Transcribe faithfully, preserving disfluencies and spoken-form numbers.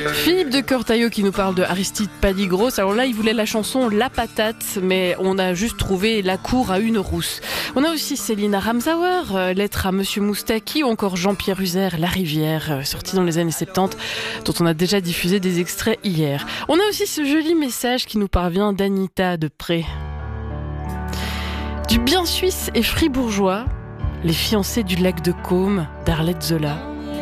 Philippe de Cortaillot qui nous parle de Aristide Padigros. Alors là, il voulait la chanson La Patate, mais on a juste trouvé La Cour à une rousse. On a aussi Céline Ramsauer, euh, Lettre à Monsieur Moustaki, ou encore Jean-Pierre Uzer, La Rivière, euh, sorti dans les années soixante-dix, dont on a déjà diffusé des extraits hier. On a aussi ce joli message qui nous parvient d'Anita de Pré. Du bien suisse et fribourgeois, les fiancés du lac de Caume d'Arlette Zola.